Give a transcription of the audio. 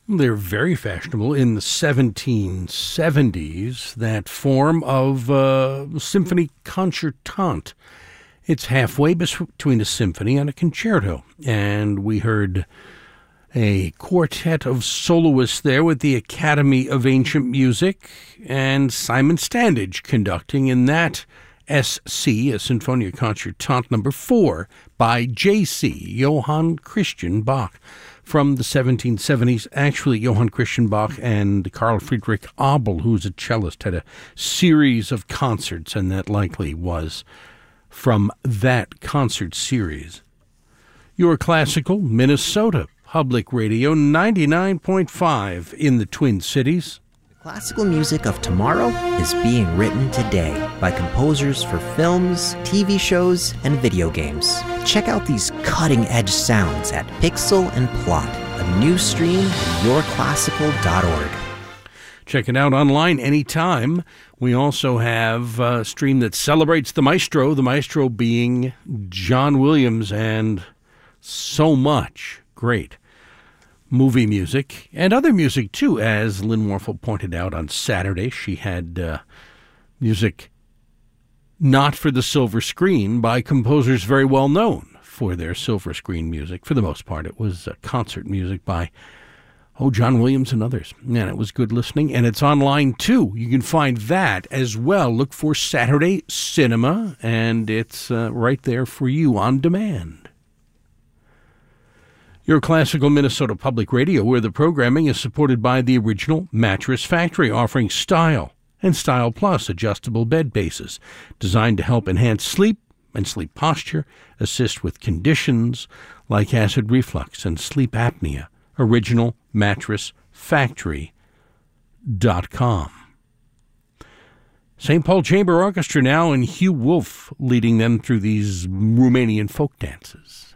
They're very fashionable in the 1770s, that form of symphony concertante. It's halfway between a symphony and a concerto. And we heard a quartet of soloists there with the Academy of Ancient Music and Simon Standage conducting in that SC, a Sinfonia Concertante number 4 by J.C. Johann Christian Bach from the 1770s. Actually, Johann Christian Bach and Carl Friedrich Abel, who's a cellist, had a series of concerts, and that likely was from that concert series. Your classical Minnesota Public Radio 99.5 in the Twin Cities. Classical music of tomorrow is being written today by composers for films, TV shows, and video games. Check out these cutting-edge sounds at Pixel and Plot, a new stream at yourclassical.org. Check it out online anytime. We also have a stream that celebrates the maestro being John Williams, and so much great movie music and other music too. As Lynn Warfel pointed out on Saturday, she had music not for the silver screen by composers very well known for their silver screen music. For the most part, it was concert music by John Williams and others. And it was good listening, and it's online too. You can find that as well. Look for Saturday Cinema, and it's right there for you on demand. Your classical Minnesota Public Radio, where the programming is supported by the Original Mattress Factory, offering Style and Style Plus adjustable bed bases designed to help enhance sleep and sleep posture, assist with conditions like acid reflux and sleep apnea. OriginalMattressFactory.com. St. Paul Chamber Orchestra now, and Hugh Wolf leading them through these Romanian folk dances.